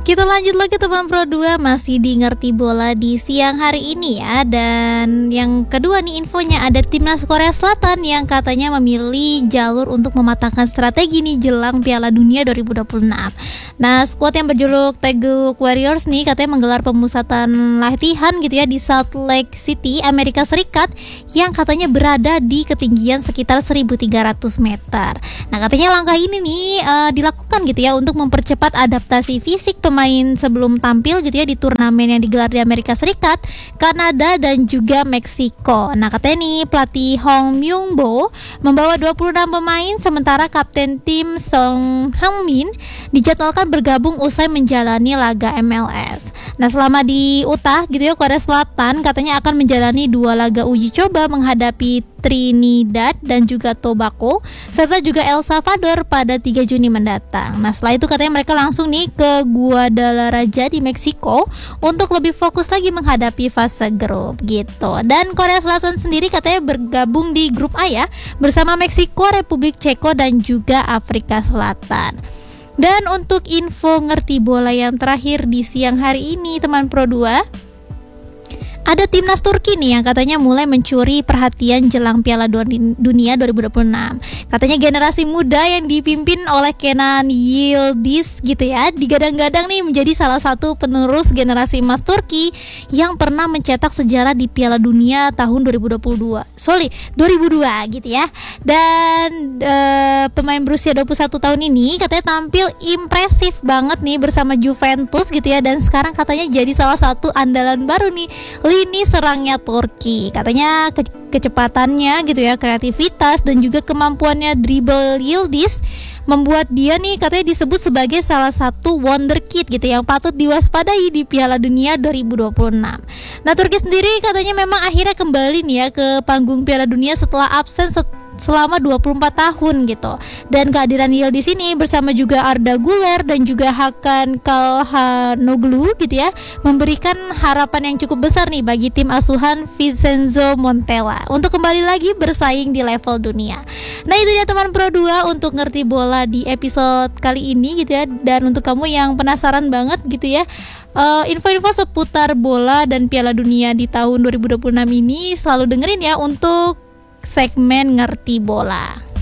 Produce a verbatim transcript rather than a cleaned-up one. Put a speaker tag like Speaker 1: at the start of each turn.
Speaker 1: Kita lanjut lagi teman Pro dua, masih di Ngerti Bola di siang hari ini ya. Dan yang kedua nih infonya, ada timnas Korea Selatan yang katanya memilih jalur untuk mematangkan strategi nih jelang Piala Dunia dua ribu dua puluh enam. Nah, skuad yang berjuluk Taeguk Warriors nih katanya menggelar pemusatan latihan gitu ya di Salt Lake City, Amerika Serikat, yang katanya berada di ketinggian sekitar seribu tiga ratus meter. Nah, katanya langkah ini nih uh, dilakukan gitu ya untuk mempercepat adaptasi fisik pemain sebelum tampil gitu ya di turnamen yang digelar di Amerika Serikat, Kanada dan juga Meksiko. Nah, katanya nih pelatih Hong Myung-bo membawa dua puluh enam pemain, sementara kapten tim Song Heung-min dijadwalkan bergabung usai menjalani laga M L S. Nah, selama di Utah gitu ya, Korea Selatan katanya akan menjalani dua laga uji coba menghadapi Trinidad dan juga Tobago serta juga El Salvador pada tiga Juni mendatang. Nah, setelah itu katanya mereka langsung nih ke Guadalajara di Meksiko untuk lebih fokus lagi menghadapi fase grup gitu. Dan Korea Selatan sendiri katanya bergabung di grup A ya, bersama Meksiko, Republik Ceko dan juga Afrika Selatan. Dan untuk info Ngerti Bola yang terakhir di siang hari ini teman Pro dua, ada timnas Turki nih yang katanya mulai mencuri perhatian jelang Piala Dunia dua ribu dua puluh enam. Katanya generasi muda yang dipimpin oleh Kenan Yildiz gitu ya, digadang-gadang nih menjadi salah satu penerus generasi emas Turki yang pernah mencetak sejarah di Piala Dunia tahun dua ribu dua puluh dua. Sorry, dua ribu dua gitu ya. Dan uh, pemain berusia dua puluh satu tahun ini katanya tampil impresif banget nih bersama Juventus gitu ya, dan sekarang katanya jadi salah satu andalan baru nih lini serangnya Turki. Katanya ke- kecepatannya gitu ya, kreativitas dan juga kemampuannya dribble Yildiz membuat dia nih katanya disebut sebagai salah satu wonderkid gitu yang patut diwaspadai di Piala Dunia dua ribu dua puluh enam. Nah, Turki sendiri katanya memang akhirnya kembali nih ya ke panggung Piala Dunia setelah absen set- selama dua puluh empat tahun gitu. Dan kehadiran Yildiz ini bersama juga Arda Güler dan juga Hakan Calhanoglu gitu ya, memberikan harapan yang cukup besar nih bagi tim asuhan Vincenzo Montella untuk kembali lagi bersaing di level dunia. Nah, itu dia teman Pro dua untuk Ngerti Bola di episode kali ini gitu ya. Dan untuk kamu yang penasaran banget gitu ya, Uh, info-info seputar bola dan Piala Dunia di tahun dua ribu dua puluh enam ini, selalu dengerin ya untuk segmen Ngerti Bola.